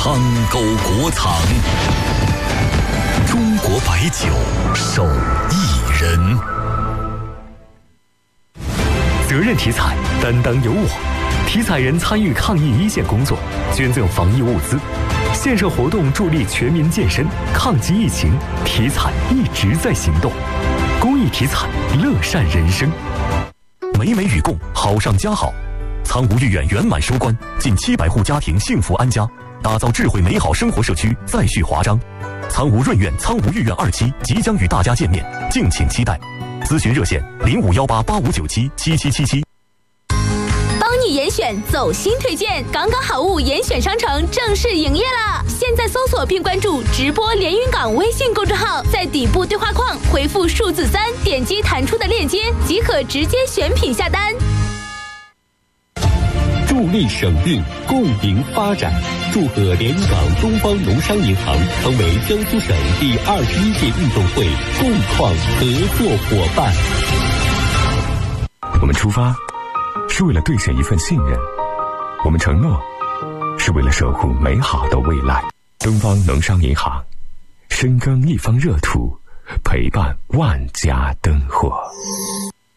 昌沟国藏，中国白酒手艺人。责任体彩，担当有我。体彩人参与抗疫一线工作，捐赠防疫物资，线上活动助力全民健身，抗击疫情。体彩一直在行动，公益体彩，乐善人生。美美与共，好上加好。苍梧御苑圆满收官，近700户家庭幸福安家，打造智慧美好生活社区再续华章。苍梧润苑、苍梧御苑2期即将与大家见面，敬请期待。咨询热线051885977777。 帮你严选走心推荐，港港好物严选商城正式营业啦！现在搜索并关注直播连云港微信公众号，在底部对话框回复数字3，点击弹出的链接即可直接选品下单。 助力省运，共赢发展。祝贺连云港东方农商银行成为江苏省第21届运动会共创合作伙伴。 我们出发是为了兑现一份信任，我们承诺是为了守护美好的未来。东方农商银行，深耕一方热土，陪伴万家灯火。